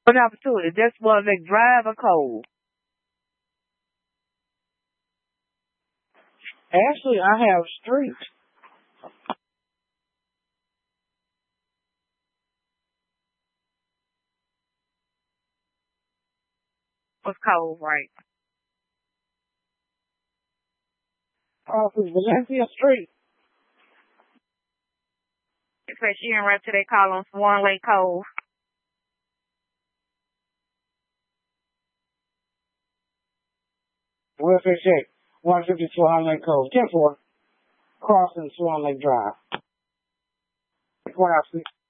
What opportunity? That's Swan Lake Drive or Cove? Actually, I have street. What's Cove, right? Oh, Valencia Street. Especially in right to they call on Swan Lake Cove. Where's it say? 150 Swan Lake Cove. 10-4. Crossing Swan Lake Drive. What else?